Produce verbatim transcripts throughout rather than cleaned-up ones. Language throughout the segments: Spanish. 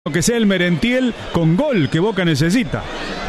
Que sea el Merentiel con gol que Boca necesita.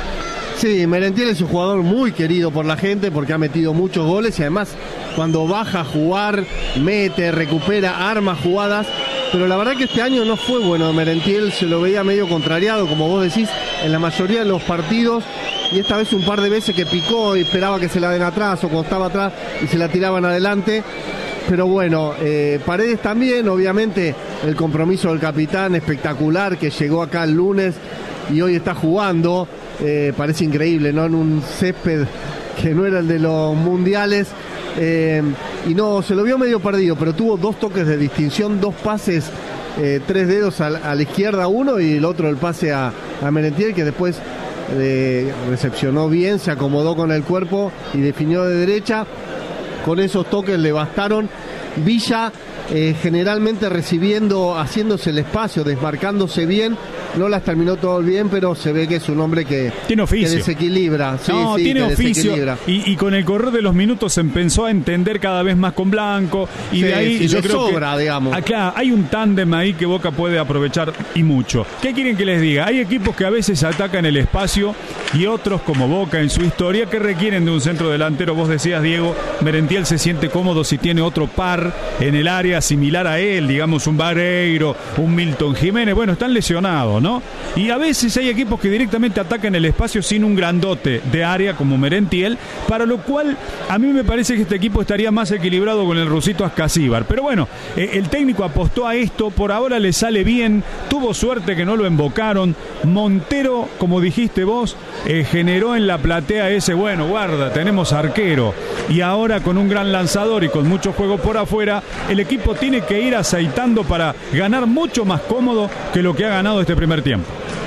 Sí, Merentiel es un jugador muy querido por la gente porque ha metido muchos goles y además cuando baja a jugar, mete, recupera, arma jugadas. Pero la verdad que este año no fue bueno. Merentiel se lo veía medio contrariado, como vos decís, en la mayoría de los partidos. Y esta vez un par de veces que picó y esperaba que se la den atrás o cuando estaba atrás y se la tiraban adelante. Pero bueno, eh, Paredes también, obviamente el compromiso del capitán espectacular que llegó acá el lunes y hoy está jugando, eh, parece increíble, ¿no? En un césped que no era el de los mundiales, eh, y no, se lo vio medio perdido, pero tuvo dos toques de distinción, dos pases, eh, tres dedos a, a la izquierda uno y el otro el pase a, a Merentiel, que después eh, recepcionó bien, se acomodó con el cuerpo y definió de derecha. Con esos toques le bastaron. Villa eh, generalmente recibiendo, haciéndose el espacio, desmarcándose bien. No las terminó todo bien, pero se ve que es un hombre que, tiene oficio. que desequilibra. Sí, no, sí, tiene que oficio. Y, y con el correr de los minutos se empezó a entender cada vez más con Blanco. Y sí, de ahí sí, yo creo sobra, que, digamos. Acá hay un tándem ahí que Boca puede aprovechar y mucho. ¿Qué quieren que les diga? Hay equipos que a veces atacan el espacio y otros, como Boca en su historia, que requieren de un centro delantero. Vos decías, Diego, Merentiel se siente cómodo si tiene otro par en el área similar a él, digamos un Vareiro, un Milton Jiménez. Bueno, están lesionados, ¿no? Y a veces hay equipos que directamente atacan el espacio sin un grandote de área como Merentiel, para lo cual a mí me parece que este equipo estaría más equilibrado con el rusito Ascasíbar. Pero bueno, eh, el técnico apostó a esto, por ahora le sale bien, tuvo suerte que no lo embocaron. Montero, como dijiste vos, eh, generó en la platea ese, bueno, guarda, tenemos arquero. Y ahora con un gran lanzador y con mucho juego por afuera, el equipo tiene que ir aceitando para ganar mucho más cómodo que lo que ha ganado este primer tiempo.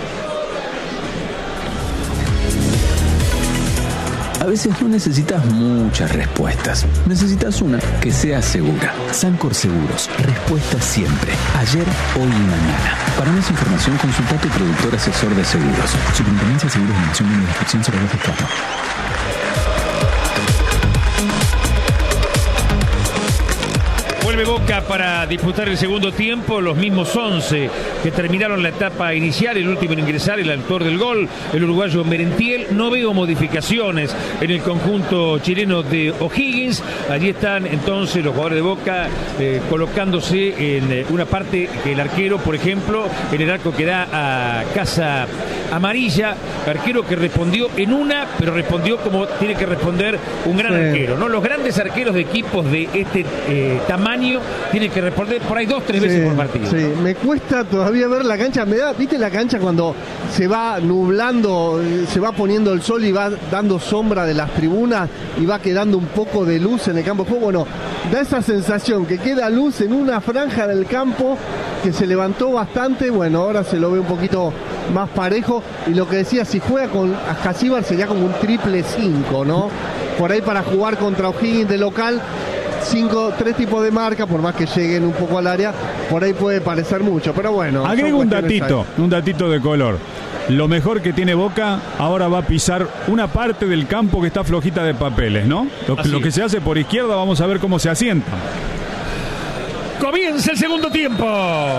A veces no necesitas muchas respuestas. Necesitas una que sea segura. Sancor Seguros. Respuesta siempre. Ayer, hoy y mañana. Para más información, consulta a tu productor asesor de seguros. Superintendencia de Seguros de Nación y Inspección cero dos cuatro. Vuelve Boca para disputar el segundo tiempo, los mismos once que terminaron la etapa inicial, el último en ingresar, el autor del gol, el uruguayo Merentiel. No veo modificaciones en el conjunto chileno de O'Higgins. Allí están entonces los jugadores de Boca eh, colocándose en eh, una parte que el arquero, por ejemplo, en el arco que da a Casa Amarilla, arquero que respondió en una, pero respondió como tiene que responder un gran sí. arquero, ¿no? Los grandes arqueros de equipos de este eh, tamaño tienen que responder por ahí dos, tres sí, veces por partido. Sí, me cuesta todavía ver la cancha. Me da, ¿viste la cancha cuando se va nublando, se va poniendo el sol y va dando sombra de las tribunas y va quedando un poco de luz en el campo de juego? Bueno, da esa sensación que queda luz en una franja del campo que se levantó bastante. Bueno, ahora se lo ve un poquito más parejo. Y lo que decía, si juega con Ascasíbar sería como un triple cinco, ¿no? Por ahí para jugar contra O'Higgins de local. Cinco, tres tipos de marca, por más que lleguen un poco al área, por ahí puede parecer mucho, pero bueno. Agrego un datito, ahí. un datito de color. Lo mejor que tiene Boca, ahora va a pisar una parte del campo que está flojita de papeles, ¿no? Lo, lo que se hace por izquierda, vamos a ver cómo se asienta. Comienza el segundo tiempo.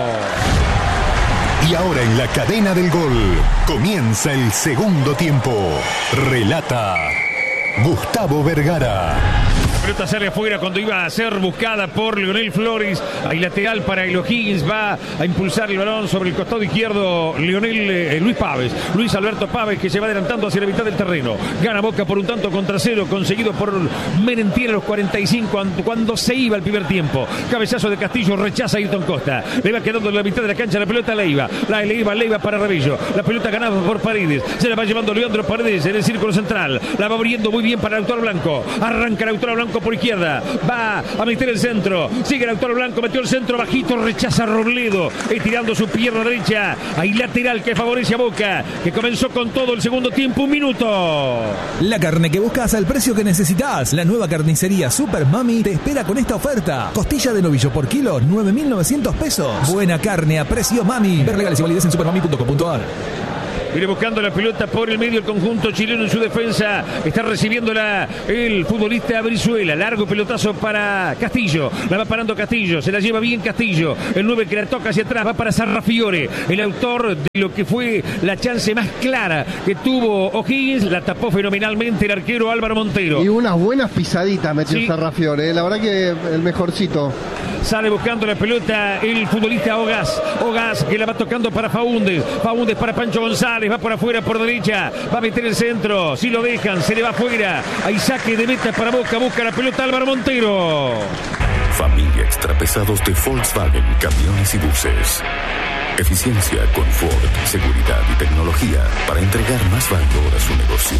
Y ahora en la cadena del gol, comienza el segundo tiempo. Relata Gustavo Vergara. La pelota sale afuera cuando iba a ser buscada por Leonel Flores. Ahí lateral para el O'Higgins. Va a impulsar el balón sobre el costado izquierdo Leonel eh, Luis Páez. Luis Alberto Páez, que se va adelantando hacia la mitad del terreno. Gana Boca por un tanto contra cero, conseguido por Merentiel a los cuarenta y cinco cuando se iba el primer tiempo. Cabezazo de Castillo, rechaza a Ayrton Costa. Le va quedando en la mitad de la cancha la pelota a Leiva. La Leiva, Leiva para Rabillo. La pelota ganada por Paredes. Se la va llevando Leandro Paredes en el círculo central. La va abriendo muy bien para el autor Blanco. Arranca el autor Blanco por izquierda, va a meter el centro, sigue el autor Blanco, metió el centro bajito, rechaza a Robledo, estirando su pierna derecha, ahí lateral que favorece a Boca, que comenzó con todo el segundo tiempo, un minuto. La carne que buscas al precio que necesitas. La nueva carnicería Super Mami te espera con esta oferta. Costilla de novillo por kilo, nueve mil novecientos pesos. Buena carne a precio Mami. Ver legales y validez en supermami punto com punto a r. Viene buscando la pelota por el medio el conjunto chileno en su defensa. Está recibiéndola el futbolista Brizuela. Largo pelotazo para Castillo. La va parando Castillo. Se la lleva bien Castillo. El nueve que la toca hacia atrás va para Sarrafiore. El autor de lo que fue la chance más clara que tuvo O'Higgins. La tapó fenomenalmente el arquero Álvaro Montero. Y unas buenas pisaditas metió Sí. Sarrafiore. La verdad que el mejorcito. Sale buscando la pelota el futbolista Ogas. Ogas que la va tocando para Faúndez. Faúndez para Pancho González. Va por afuera, por derecha. Va a meter el centro. Si lo dejan, se le va afuera. Hay saque de meta para Boca. Busca la pelota Álvaro Montero. Familia Extrapesados de Volkswagen, camiones y buses. Eficiencia, confort, seguridad y tecnología para entregar más valor a su negocio.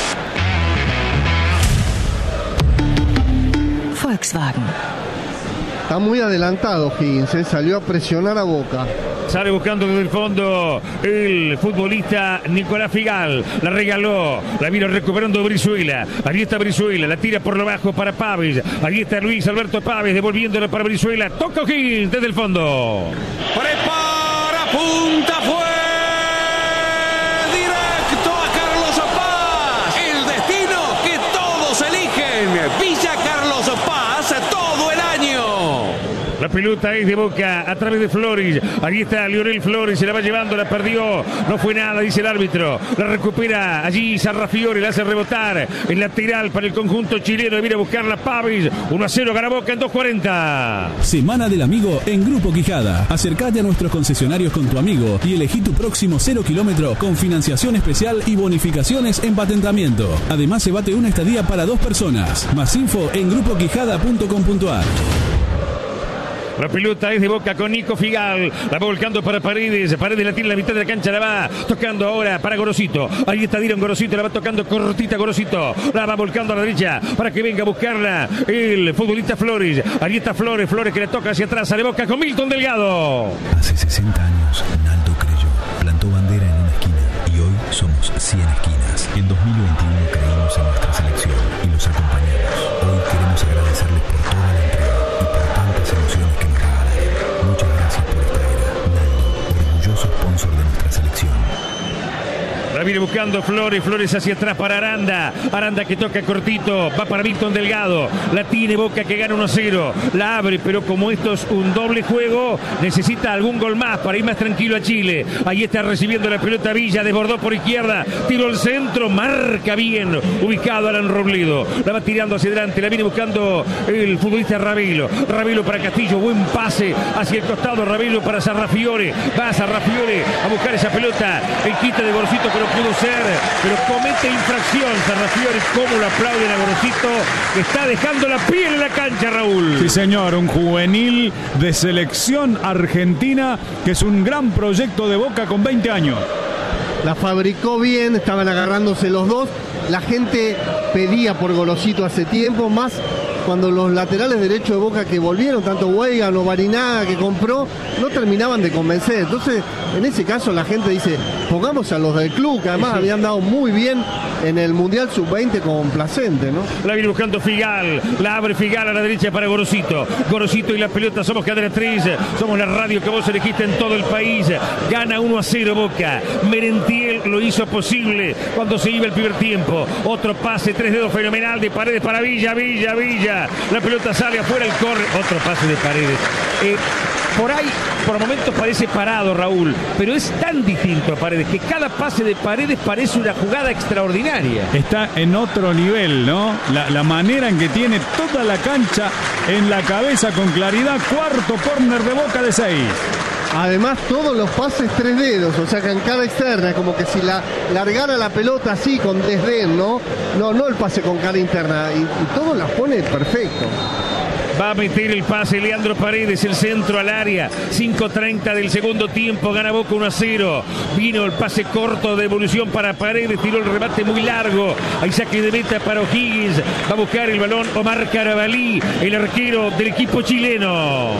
Volkswagen. Está muy adelantado Higgins, ¿eh? Salió a presionar a Boca. Sale buscando desde el fondo el futbolista Nicolás Figal. La regaló. La vino recuperando Brizuela. Ahí está Brizuela. La tira por lo bajo para Pávez. Ahí está Luis Alberto Pávez devolviéndola para Brizuela. Toca Higgins desde el fondo. Prepara, punta, fue directo a Carlos Paz. El destino que todos eligen. Villa Carlos Paz todo el año. La pelota es de Boca a través de Flores. Ahí está Lionel Flores, se la va llevando, la perdió. No fue nada, dice el árbitro. La recupera allí Sarrafiore, la hace rebotar. El lateral para el conjunto chileno. Viene a buscar la Pávez. uno a cero gana Boca en dos cuarenta. Semana del Amigo en Grupo Quijada. Acércate a nuestros concesionarios con tu amigo y elegí tu próximo cero kilómetro con financiación especial y bonificaciones en patentamiento. Además, se bate una estadía para dos personas. Más info en grupo quijada punto com punto a r. La pelota es de Boca con Nico Figal. La va volcando para Paredes. Paredes la tiene en la mitad de la cancha. La va tocando ahora para Gorosito. Ahí está Diron Gorosito. La va tocando cortita Gorosito. La va volcando a la derecha para que venga a buscarla el futbolista Flores. Ahí está Flores. Flores que le toca hacia atrás. Sale Boca con Milton Delgado. Hace sesenta años, Naldo creyó. Plantó bandera en una esquina. Y hoy somos cien esquinas. En dos mil veintiuno creímos en nuestra selección y los acompañamos. Hoy queremos agradecerles por toda la entrega y por tantas emociones que nos regalaron. Muchas gracias por esta era. Naldo, orgulloso sponsor de nuestra selección. La viene buscando Flores, Flores hacia atrás para Aranda. Aranda que toca cortito, va para Milton Delgado. La tiene Boca que gana uno a cero. La abre, pero como esto es un doble juego, necesita algún gol más para ir más tranquilo a Chile. Ahí está recibiendo la pelota Villa, desbordó por izquierda, tiró al centro, marca bien, ubicado Alan Robledo. La va tirando hacia adelante, la viene buscando el futbolista Ravelo. Ravelo para Castillo, buen pase hacia el costado, Ravelo para Sarrafiore. Va Sarrafiore a buscar esa pelota. El quite de Gorosito que no pudo ser, pero comete infracción Sarrafiore. Cómo lo aplauden a Gorosito, que está dejando la piel en la cancha, Raúl. Sí, señor, un juvenil de selección argentina que es un gran proyecto de Boca con veinte años. La fabricó bien, estaban agarrándose los dos. La gente pedía por Gorosito hace tiempo, más cuando los laterales derechos de Boca que volvieron, tanto Weigan o Barinaga que compró, no terminaban de convencer. Entonces, en ese caso la gente dice, pongamos a los del club, que además sí, habían dado muy bien en el Mundial sub veinte con Placente, ¿no? La viene buscando Figal, la abre Figal a la derecha para Gorosito. Gorosito y la pelota, somos Cadena tres, somos la radio que vos elegiste en todo el país. Gana uno a cero Boca. Merentiel lo hizo posible cuando se iba el primer tiempo. Otro pase, tres dedos fenomenal de Paredes para Villa, Villa, Villa. La pelota sale afuera, el corre. Otro pase de Paredes. Eh, por ahí, por momentos parece parado, Raúl, pero es tan distinto a Paredes que cada pase de Paredes parece una jugada extraordinaria. Está en otro nivel, ¿no? La, la manera en que tiene toda la cancha en la cabeza con claridad. Cuarto córner de Boca de seis. Además, todos los pases tres dedos, o sea que en cara externa, como que si la largara la pelota así con desdén, ¿no? No, no el pase con cara interna, y, y todo la pone perfecto. Va a meter el pase Leandro Paredes, el centro al área. cinco treinta del segundo tiempo, gana Boca uno a cero. Vino el pase corto de evolución para Paredes, tiró el remate muy largo. Hay saque de meta para O'Higgins. Va a buscar el balón Omar Carabalí, el arquero del equipo chileno.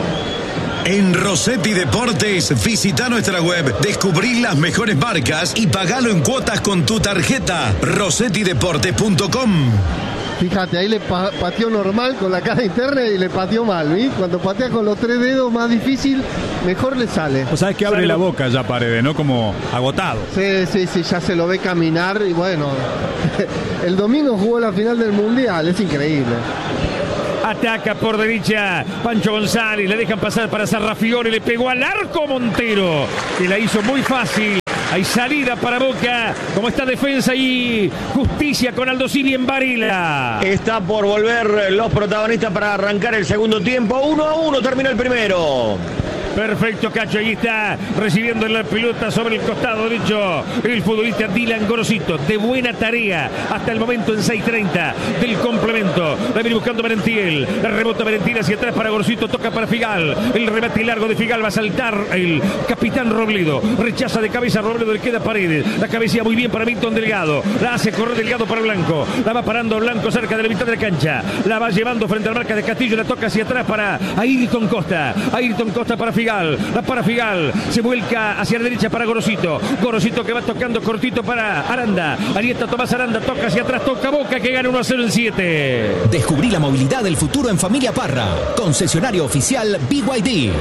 En Rossetti Deportes, visita nuestra web, descubrí las mejores marcas y pagalo en cuotas con tu tarjeta. rossetti deportes punto com. Fíjate, ahí le pa pateó normal con la cara interna y le pateó mal, ¿sí? Cuando patea con los tres dedos más difícil, mejor le sale. O sabes que abre la boca ya Paredes, ¿no? Como agotado. Sí, sí, sí, ya se lo ve caminar y bueno, el domingo jugó la final del Mundial, es increíble. Ataca por derecha Pancho González, le dejan pasar para Sarrafiore, le pegó al arco Montero, que la hizo muy fácil. Hay salida para Boca, como está defensa y justicia con Aldo Civi en Varela. Está por volver los protagonistas para arrancar el segundo tiempo. Uno a uno termina el primero. Perfecto, Cacho, ahí está recibiendo la pelota sobre el costado derecho el futbolista Dylan Gorosito, de buena tarea hasta el momento en seis treinta del complemento. La viene buscando Merentiel, la rebota Merentiel hacia atrás para Gorosito, toca para Figal, el remate largo de Figal, va a saltar el capitán Robledo, rechaza de cabeza Robledo, le queda Paredes, la cabecilla muy bien para Milton Delgado, la hace correr Delgado para Blanco, la va parando Blanco cerca de la mitad de la cancha, la va llevando frente a la marca de Castillo, la toca hacia atrás para Ayrton Costa, Ayrton Costa para Figal, la para Figal, se vuelca hacia la derecha para Gorosito, Gorosito que va tocando cortito para Aranda, ahí está Tomás Aranda, toca hacia atrás, toca Boca que gana uno a cero en siete. Descubrí la movilidad del futuro en Familia Parra, concesionario oficial B Y D.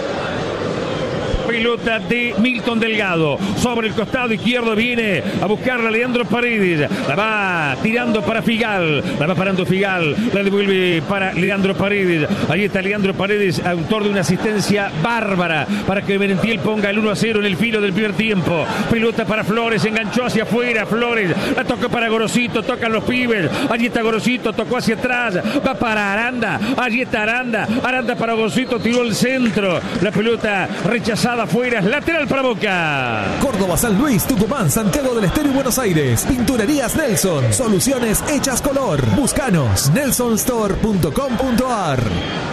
Pelota de Milton Delgado sobre el costado izquierdo, viene a buscarla Leandro Paredes, la va tirando para Figal, la va parando Figal, la devuelve para Leandro Paredes, ahí está Leandro Paredes, autor de una asistencia bárbara para que Merentiel ponga el uno a cero en el filo del primer tiempo. Pelota para Flores, enganchó hacia afuera Flores, la toca para Gorosito, tocan los pibes, allí está Gorosito, tocó hacia atrás, va para Aranda, allí está Aranda, Aranda para Gorosito, tiró el centro, la pelota rechazada afuera, lateral para Boca. Córdoba, San Luis, Tucumán, Santiago del Estero y Buenos Aires. Pinturerías Nelson. Soluciones hechas color. Búscanos. nelson store punto com punto a r.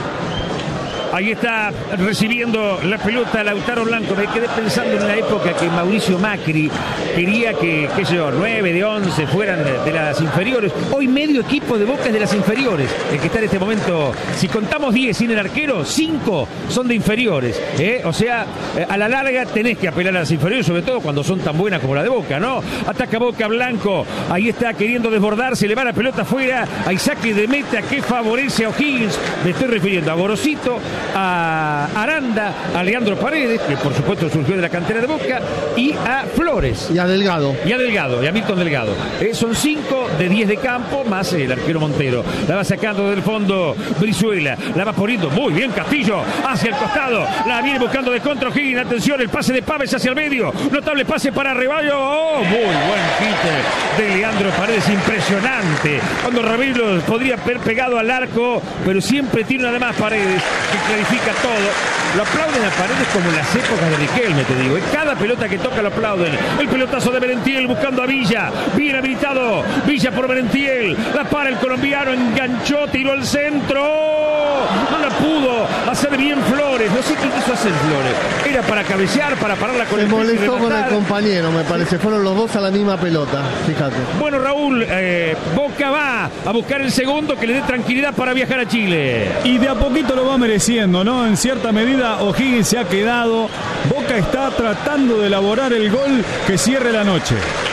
Ahí está recibiendo la pelota Lautaro Blanco. Me quedé pensando en la época que Mauricio Macri quería que, qué sé yo, nueve de once fueran de, de las inferiores. Hoy medio equipo de Boca es de las inferiores. El que está en este momento, si contamos diez sin el arquero, cinco son de inferiores. ¿eh? O sea, a la larga tenés que apelar a las inferiores, sobre todo cuando son tan buenas como la de Boca, ¿no? Ataca Boca Blanco. Ahí está queriendo desbordarse, le va la pelota afuera. Hay saque de meta que favorece a O'Higgins. Me estoy refiriendo a Gorosito, a Aranda, a Leandro Paredes, que por supuesto surgió de la cantera de Boca, y a Flores. Y a Delgado. Y a Delgado, y a Milton Delgado. Eh, son cinco de diez de campo, más el arquero Montero. La va sacando del fondo Brizuela, la va poniendo muy bien Castillo, hacia el costado, la viene buscando de contra O'Higgins. Atención, el pase de Paves hacia el medio, notable pase para Reballo. Oh, muy buen quite de Leandro Paredes, impresionante. Cuando Ramiro podría haber pegado al arco, pero siempre tiene nada más Paredes, que clarifica todo. Lo aplauden a Paredes como en las épocas de Riquelme, te digo. En cada pelota que toca lo aplauden. El pelotazo de Merentiel buscando a Villa. Bien habilitado. Villa por Merentiel. La para el colombiano. Enganchó, tiró al centro. No la pudo hacer bien Flores. No sé qué quiso hacer Flores. Era para cabecear, para pararla con el pecho. Se molestó con el compañero, me parece. Fueron los dos a la misma pelota. Fíjate. Bueno, Raúl, eh, Boca va a buscar el segundo que le dé tranquilidad para viajar a Chile. Y de a poquito lo va mereciendo, ¿no? En cierta medida O'Higgins se ha quedado. Boca está tratando de elaborar el gol que cierre la noche.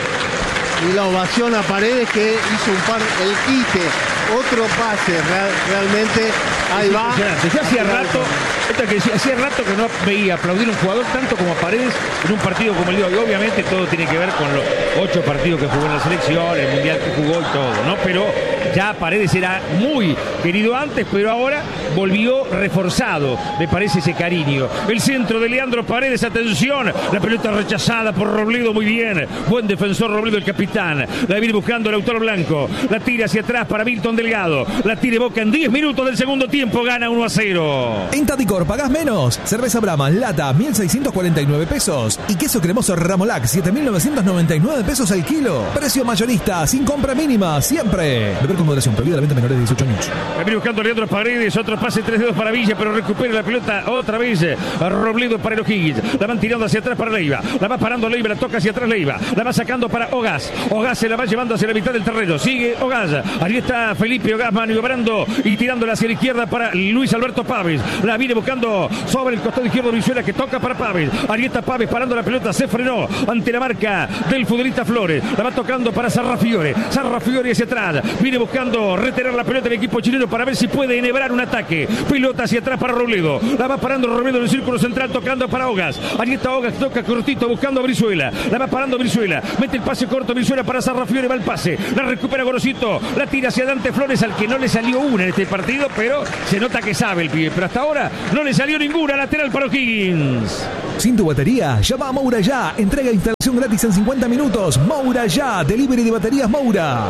Y la ovación a Paredes, que hizo un par, el quite, otro pase, real, realmente ahí va. Yo hacía rato, esto que decía, hacía rato que no veía aplaudir a un jugador tanto como a Paredes en un partido como el de hoy. Obviamente todo tiene que ver con los ocho partidos que jugó en la selección, el mundial que jugó y todo, ¿no? Pero ya Paredes era muy querido antes, pero ahora volvió reforzado, me parece, ese cariño. El centro de Leandro Paredes, atención, la pelota rechazada por Robledo, muy bien. Buen defensor Robledo, el capitán. La viene buscando el autor Blanco. La tira hacia atrás para Milton Delgado. La tira Boca en diez minutos del segundo tiempo. Gana uno a cero. En Tadicor pagás menos. Cerveza Brahma, lata, mil seiscientos cuarenta y nueve pesos. Y queso cremoso Ramolac, siete mil novecientos noventa y nueve pesos al kilo. Precio mayorista, sin compra mínima, siempre. Beber con moderación, prohibida la venta menores de dieciocho años. La viene buscando Leandro Paredes. Otro pase, tres dedos para Villa, pero recupera la pelota otra vez. A Robledo para el O'Higgins. La van tirando hacia atrás para Leiva. La va parando Leiva, la toca hacia atrás Leiva. La va sacando para Ogaz. Ogaz se la va llevando hacia la mitad del terreno. Sigue Ogaz. Allí está Felipe Ogaz maniobrando y tirándola hacia la izquierda para Luis Alberto Paves. La viene buscando buscando sobre el costado izquierdo Brizuela, que toca para Paves. Ahí está Paves parando la pelota, se frenó ante la marca del futbolista Flores. La va tocando para Sarrafiore. Sarrafiore hacia atrás. Viene buscando retener la pelota del equipo chileno para ver si puede enhebrar un ataque. Pelota hacia atrás para Robledo. La va parando Robledo en el círculo central, tocando para Ogas. Ahí está Ogas, toca cortito buscando a Brizuela. La va parando Brizuela. Mete el pase corto Brizuela para Sarrafiore. Va el pase. La recupera Gorosito. La tira hacia Dante Flores, al que no le salió una en este partido, pero se nota que sabe el pibe. Pero hasta ahora no le salió ninguna. Lateral para O'Higgins. Sin tu batería, llama a Moura Ya. Entrega e instalación gratis en cincuenta minutos. Moura Ya. Delivery de baterías Moura.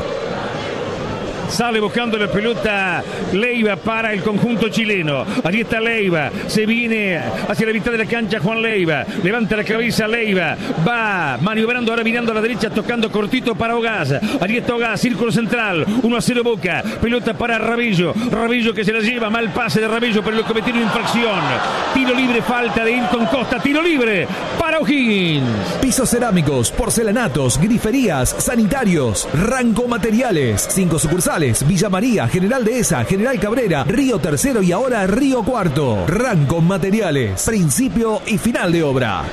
Sale buscando la pelota Leiva para el conjunto chileno. Allí está Leiva. Se viene hacia la mitad de la cancha Juan Leiva. Levanta la cabeza Leiva. Va maniobrando ahora mirando a la derecha, tocando cortito para Ogas. Allí está Ogas, círculo central. uno a cero Boca. Pelota para Rabillo. Rabillo que se la lleva. Mal pase de Rabillo, pero lo cometió una infracción. Tiro libre, falta de Hilton Costa. Tiro libre para O'Higgins. Pisos cerámicos, porcelanatos, griferías, sanitarios, Ranco Materiales. Cinco sucursales. Villa María, General Dehesa, General Cabrera, Río Tercero y ahora Río Cuarto. Ranco Materiales. Principio y final de obra.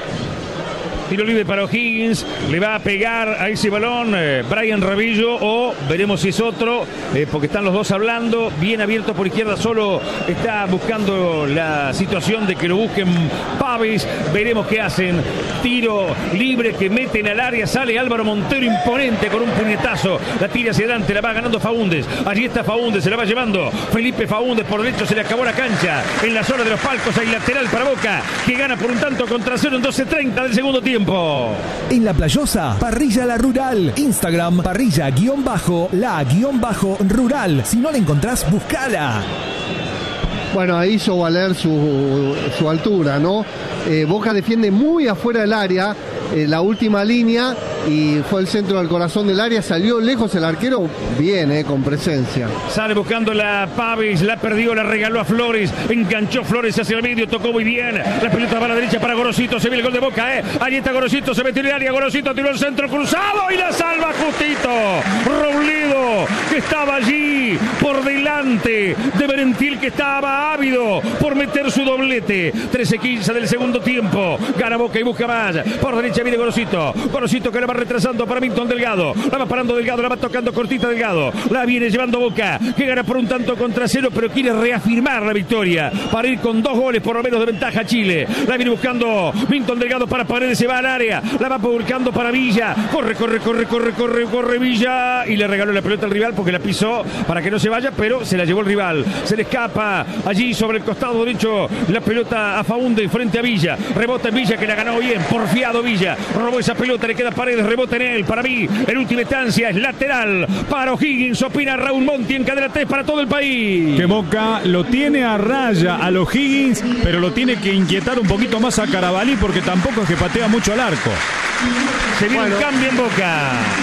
Tiro libre para O'Higgins. Le va a pegar a ese balón eh, Brian Rabillo, o veremos si es otro, eh, porque están los dos hablando. Bien abierto por izquierda, solo está buscando la situación de que lo busquen Paves. Veremos qué hacen. Tiro libre que meten al área. Sale Álvaro Montero, imponente con un puñetazo. La tira hacia adelante, la va ganando Faúndez. Allí está Faúndez, se la va llevando Felipe Faúndez por derecho. Se le acabó la cancha en la zona de los palcos. Hay lateral para Boca, que gana por un tanto contra cero en doce treinta del segundo tiempo. En La Playosa, Parrilla La Rural. Instagram, parrilla guión bajo, la guión bajo rural. Si no la encontrás, buscala. Bueno, ahí hizo valer su, su altura, ¿no? Eh, Boca defiende muy afuera del área, eh, la última línea, y fue el centro del corazón del área. Salió lejos el arquero, bien, eh, con presencia. Sale buscando la Paves, la perdió, la regaló a Flores. Enganchó Flores hacia el medio, tocó muy bien. La pelota va a la derecha para Gorosito. Se viene el gol de Boca, eh. Ahí está Gorosito, se metió en el área. Gorosito tiró el centro cruzado y la salva justito Robledo, que estaba allí por delante de Berentil, que estaba ávido por meter su doblete. trece quince del segundo tiempo. Gana Boca y busca más. Por derecha viene Gorosito. Gorosito que la va retrasando para Milton Delgado. La va parando Delgado, la va tocando cortita Delgado. La viene llevando Boca, que gana por un tanto contra cero, pero quiere reafirmar la victoria para ir con dos goles por lo menos de ventaja a Chile. La viene buscando Milton Delgado para Paredes, se va al área. La va publicando para Villa. Corre, corre, corre, corre, corre, corre Villa. Y le regaló la pelota al rival porque la pisó para que no se vaya, pero se la llevó el rival. Se le escapa allí sobre el costado derecho la pelota a Faúndez frente a Villa. Rebota en Villa, que la ganó bien. Porfiado Villa. Robó esa pelota, le queda Paredes. Rebota en él. Para mí, en última instancia, es lateral para O'Higgins. Opina Raúl Monti en Cadena tres para todo el país. Que Boca lo tiene a raya al O'Higgins, pero lo tiene que inquietar un poquito más a Carabalí, porque tampoco es que patea mucho al arco. Se viene bueno. Un cambio en Boca.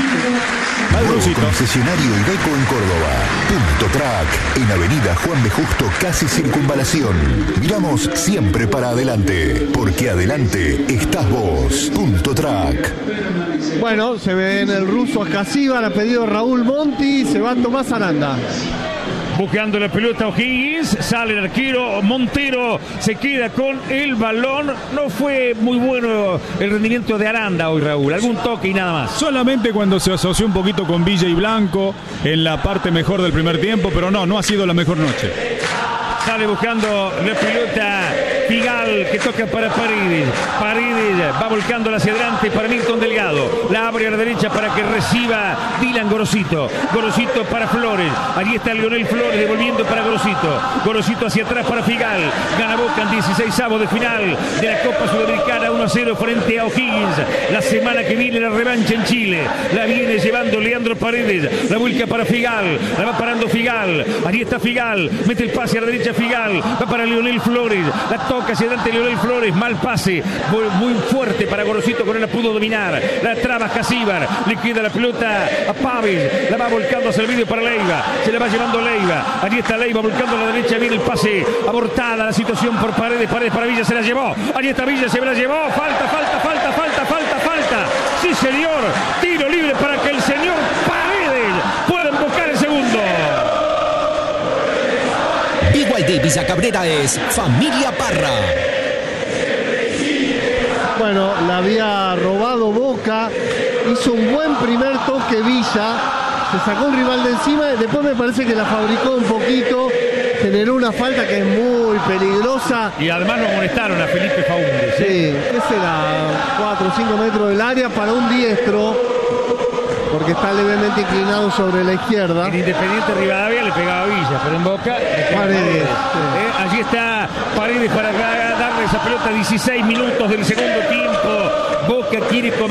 Nuevo concesionario Iveco en Córdoba. Punto Track, en Avenida Juan B. Justo, casi Circunvalación. Miramos siempre para adelante, porque adelante estás vos. Punto Track. Bueno, se ve en el ruso a Casíbar, ha pedido Raúl Monti, se va Tomás Aranda. Buscando la pelota O'Higgins, sale el arquero Montero, se queda con el balón. No fue muy bueno el rendimiento de Aranda hoy, Raúl, algún toque y nada más. Solamente cuando se asoció un poquito con Villa y Blanco en la parte mejor del primer tiempo, pero no, no ha sido la mejor noche. Sale buscando la pelota Figal, que toca para Paredes. Paredes va volcándola hacia adelante para Milton Delgado. La abre a la derecha para que reciba Dylan Gorosito. Gorosito para Flores. Allí está Leonel Flores devolviendo para Gorosito. Gorosito hacia atrás para Figal. Gana Boca en dieciseisavos de final de la Copa Sudamericana, uno a cero frente a O'Higgins. La semana que viene la revancha en Chile. La viene llevando Leandro Paredes. La vuelca para Figal. La va parando Figal. Allí está Figal. Mete el pase a la derecha Figal. Va para Leonel Flores. La toca hacia adelante Leonel Flores. Mal pase. Muy, muy fuerte para Gorosito, que no la pudo dominar. La traba Casíbar. Le queda la pelota a Paves. La va volcando hacia el medio para Leiva. Se la va llevando Leiva. Allí está Leiva volcando a la derecha. Viene el pase. Abortada la situación por Paredes. Paredes para Villa. Se la llevó. Allí está Villa. Se la llevó. Falta, falta, falta, falta, falta, falta. Sí, señor. Tiro libre para que el señor Paredes pueda embocar el segundo. B Y D Villa Cabrera es Familia Parra. Bueno, la había robado Boca, hizo un buen primer toque Villa, se sacó un rival de encima, después me parece que la fabricó un poquito, generó una falta que es muy peligrosa. Y además lo molestaron a Felipe Faúndez. Sí, ¿eh? ¿Qué será? cuatro o cinco metros del área para un diestro, porque está levemente inclinado sobre la izquierda. En Independiente Rivadavia le pegaba a Villa, pero en Boca le pegaba Paredes. Paredes. Eh, allí está Paredes para darle esa pelota, dieciséis minutos del segundo tiempo. Boca quiere comer.